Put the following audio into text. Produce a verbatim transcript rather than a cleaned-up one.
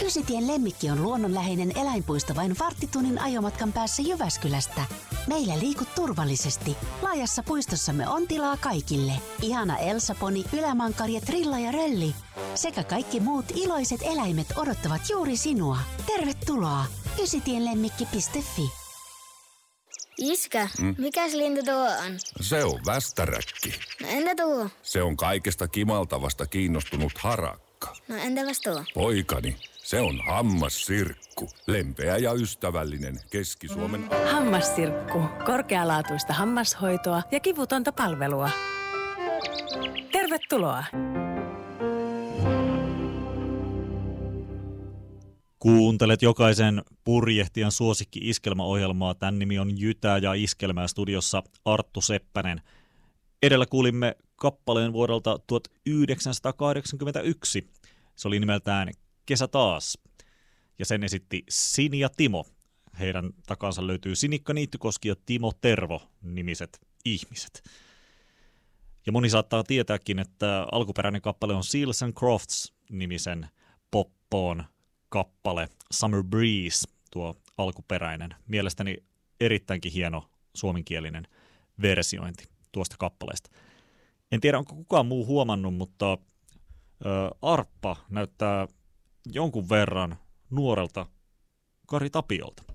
Ysitien Lemmikki on luonnonläheinen eläinpuisto vain varttitunnin ajomatkan päässä Jyväskylästä. Meillä liikut turvallisesti. Laajassa puistossamme on tilaa kaikille. Ihana Elsa-poni, ylämankarja, trilla ja rölli. Sekä kaikki muut iloiset eläimet odottavat juuri sinua. Tervetuloa! ysitienlemmikki piste fi. Iskä, mm? mikäs lintu tuo on? Se on västäräkki. No entä tuo? Se on kaikesta kimaltavasta kiinnostunut harakka. No entäpäs tuo? Poikani, se on hammassirkku. Lempeä ja ystävällinen Keski-Suomen... Hammassirkku. Korkealaatuista hammashoitoa ja kivutonta palvelua. Tervetuloa! Kuuntelet jokaisen purjehtijan suosikki-iskelmäohjelmaa. Tän nimi on Jytää ja iskelmää, studiossa Arttu Seppänen. Edellä kuulimme kappaleen vuodelta tuhatyhdeksänsataakahdeksankymmentäyksi. Se oli nimeltään Kesä taas. Ja sen esitti Sini ja Timo. Heidän takansa löytyy Sinikka Niittykoski ja Timo Tervo nimiset ihmiset. Ja moni saattaa tietääkin, että alkuperäinen kappale on Seals and Crofts nimisen poppoon kappale. Summer Breeze, tuo alkuperäinen. Mielestäni erittäinkin hieno suomenkielinen versiointi tuosta kappaleesta. En tiedä, onko kukaan muu huomannut, mutta ö, Arppa näyttää jonkun verran nuorelta Kari Tapiolta.